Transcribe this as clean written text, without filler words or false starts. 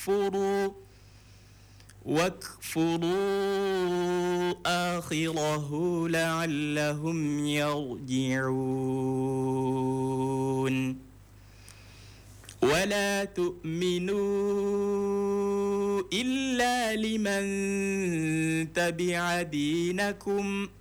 واكفروا آخره لعلهم يرجعون ولا تؤمنوا إلا لمن تبع دينكم